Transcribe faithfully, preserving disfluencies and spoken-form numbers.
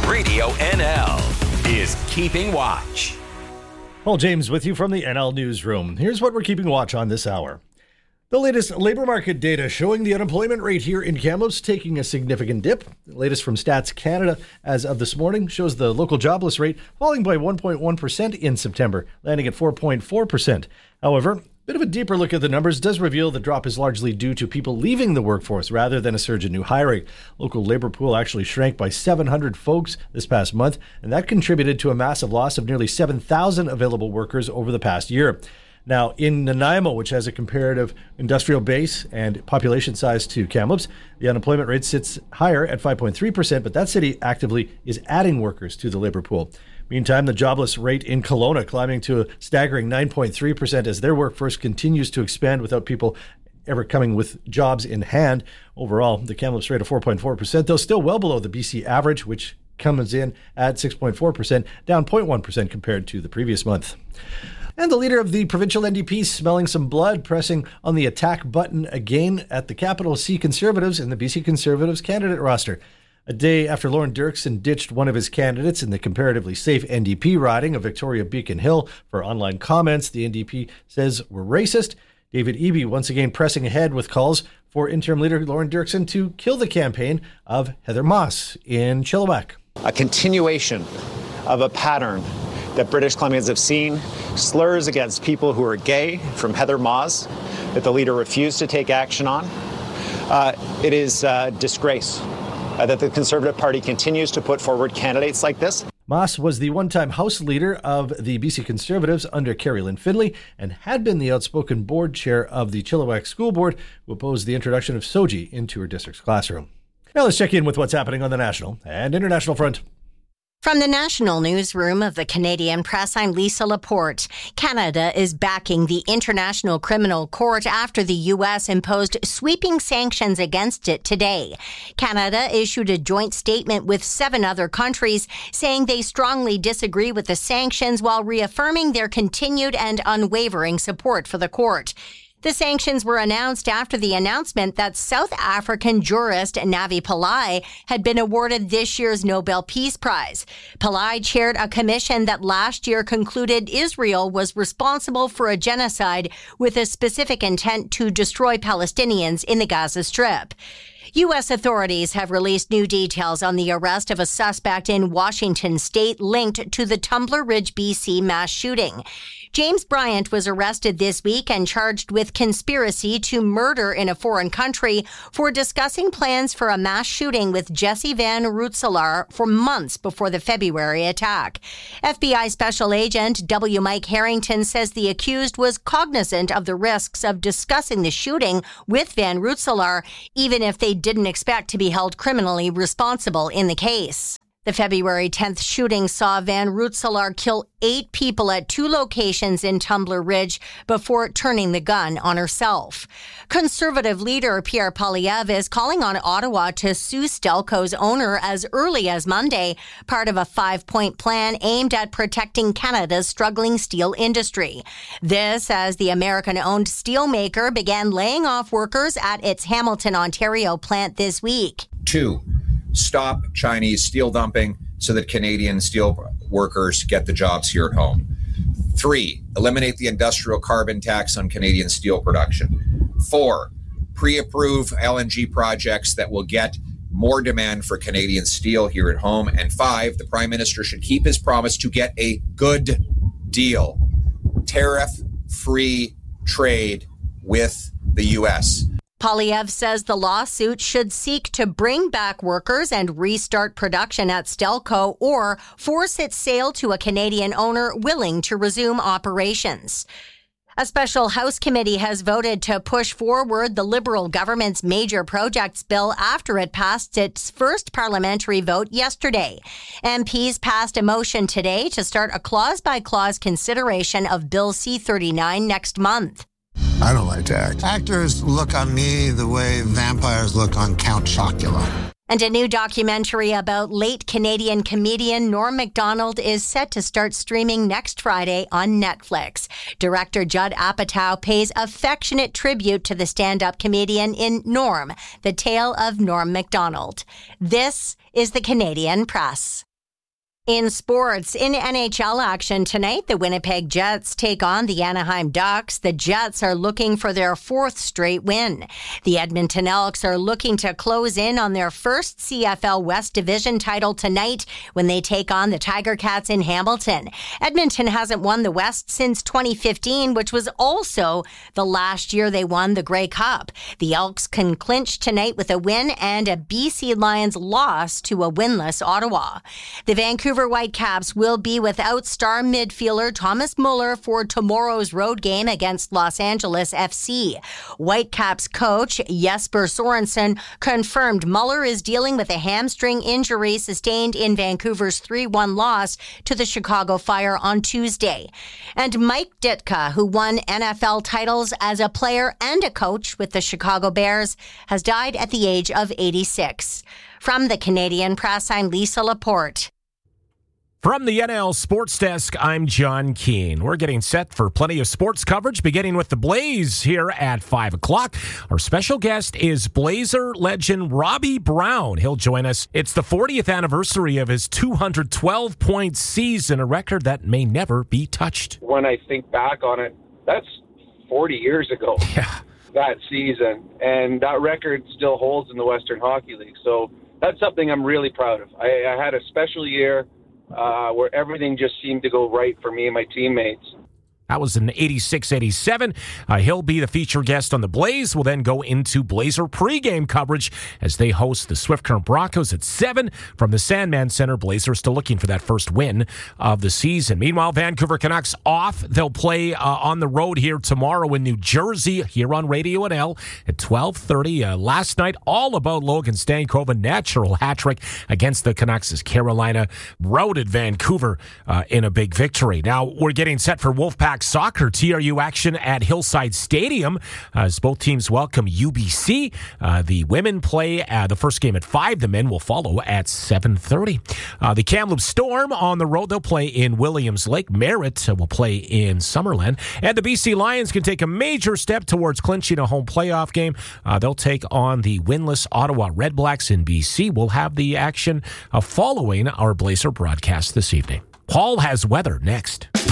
Radio N L is Keeping Watch. Paul James with you from the N L Newsroom. Here's what we're keeping watch on this hour. The latest labor market data showing the unemployment rate here in Kamloops taking a significant dip. The latest from Stats Canada as of this morning shows the local jobless rate falling by one point one percent in September, landing at four point four percent. However, a bit of a deeper look at the numbers does reveal the drop is largely due to people leaving the workforce rather than a surge in new hiring. Local labor pool actually shrank by seven hundred folks this past month, and that contributed to a massive loss of nearly seven thousand available workers over the past year. Now, in Nanaimo, which has a comparative industrial base and population size to Kamloops, the unemployment rate sits higher at five point three percent, but that city actively is adding workers to the labor pool. Meantime, the jobless rate in Kelowna climbing to a staggering nine point three percent as their workforce continues to expand without people ever coming with jobs in hand. Overall, the Kamloops rate of four point four percent, though still well below the B C average, which comes in at six point four percent, down zero point one percent compared to the previous month. And the leader of the provincial N D P smelling some blood, pressing on the attack button again at the Capital C Conservatives in the B C Conservatives candidate roster. A day after Lorne Dirksen ditched one of his candidates in the comparatively safe N D P riding of Victoria Beacon Hill for online comments the N D P says were racist, David Eby once again pressing ahead with calls for interim leader Lorne Dirksen to kill the campaign of Heather Moss in Chilliwack. A continuation of a pattern that British Columbians have seen, slurs against people who are gay from Heather Moss that the leader refused to take action on. Uh, it is a disgrace uh, that the Conservative Party continues to put forward candidates like this. Moss was the one-time House leader of the B C Conservatives under Carrie Lynn Finley and had been the outspoken board chair of the Chilliwack School Board who opposed the introduction of S O G I into her district's classroom. Now let's check in with what's happening on the national and international front. From the national newsroom of the Canadian Press, I'm Lisa Laporte. Canada is backing the International Criminal Court after the U S imposed sweeping sanctions against it today. Canada issued a joint statement with seven other countries saying they strongly disagree with the sanctions while reaffirming their continued and unwavering support for the court. The sanctions were announced after the announcement that South African jurist Navi Pillay had been awarded this year's Nobel Peace Prize. Pillay chaired a commission that last year concluded Israel was responsible for a genocide with a specific intent to destroy Palestinians in the Gaza Strip. U S authorities have released new details on the arrest of a suspect in Washington state linked to the Tumbler Ridge, B C mass shooting. James Bryant was arrested this week and charged with conspiracy to murder in a foreign country for discussing plans for a mass shooting with Jesse Van Rootselaar for months before the February attack. F B I Special Agent W. Mike Harrington says the accused was cognizant of the risks of discussing the shooting with Van Rootselaar, even if they didn't expect to be held criminally responsible in the case. The February tenth shooting saw Van Rootselaar kill eight people at two locations in Tumbler Ridge before turning the gun on herself. Conservative leader Pierre Poilievre is calling on Ottawa to sue Stelco's owner as early as Monday, part of a five-point plan aimed at protecting Canada's struggling steel industry. This as the American-owned steelmaker began laying off workers at its Hamilton, Ontario plant this week. Two, stop Chinese steel dumping so that Canadian steel workers get the jobs here at home. Three, eliminate the industrial carbon tax on Canadian steel production. Four, pre-approve L N G projects that will get more demand for Canadian steel here at home. And five, the Prime Minister should keep his promise to get a good deal, tariff-free trade with the U S. Poilievre says the lawsuit should seek to bring back workers and restart production at Stelco or force its sale to a Canadian owner willing to resume operations. A special House committee has voted to push forward the Liberal government's major projects bill after it passed its first parliamentary vote yesterday. M Ps passed a motion today to start a clause-by-clause consideration of Bill C thirty-nine next month. I don't like to act. Actors look on me the way vampires look on Count Chocula. And a new documentary about late Canadian comedian Norm Macdonald is set to start streaming next Friday on Netflix. Director Judd Apatow pays affectionate tribute to the stand-up comedian in Norm, The Tale of Norm Macdonald. This is the Canadian Press. In sports, in N H L action tonight, the Winnipeg Jets take on the Anaheim Ducks. The Jets are looking for their fourth straight win. The Edmonton Elks are looking to close in on their first C F L West Division title tonight when they take on the Tiger Cats in Hamilton. Edmonton hasn't won the West since twenty fifteen, which was also the last year they won the Grey Cup. The Elks can clinch tonight with a win and a B C Lions loss to a winless Ottawa. The Vancouver Whitecaps will be without star midfielder Thomas Muller for tomorrow's road game against Los Angeles F C. Whitecaps coach Jesper Sorensen confirmed Muller is dealing with a hamstring injury sustained in Vancouver's three one loss to the Chicago Fire on Tuesday. And Mike Ditka, who won N F L titles as a player and a coach with the Chicago Bears, has died at the age of eighty-six. From the Canadian Press, I'm Lisa Laporte. From the N L Sports Desk, I'm John Keane. We're getting set for plenty of sports coverage, beginning with the Blaze here at five o'clock. Our special guest is Blazer legend Robbie Brown. He'll join us. It's the fortieth anniversary of his two hundred twelve point season, a record that may never be touched. When I think back on it, that's forty years ago, yeah. that season, and that record still holds in the Western Hockey League. So that's something I'm really proud of. I, I had a special year Uh, where everything just seemed to go right for me and my teammates. That was in eighty-six eighty-seven. Uh, he'll be the feature guest on the Blaze. We'll then go into Blazer pregame coverage as they host the Swift Current Broncos at seven from the Sandman Center. Blazers still looking for that first win of the season. Meanwhile, Vancouver Canucks off. They'll play uh, on the road here tomorrow in New Jersey here on Radio N L at twelve thirty. Uh, last night, all about Logan Stankoven. Natural hat trick against the Canucks as Carolina routed Vancouver uh, in a big victory. Now, we're getting set for Wolfpack Soccer T R U action at Hillside Stadium as both teams welcome U B C. Uh, the women play uh, the first game at five. The men will follow at seven thirty. Uh, the Kamloops Storm on the road. They'll play in Williams Lake. Merritt uh, will play in Summerland. And the B C Lions can take a major step towards clinching a home playoff game. Uh, they'll take on the winless Ottawa Redblacks in B C. We'll have the action uh, following our Blazer broadcast this evening. Paul has weather next.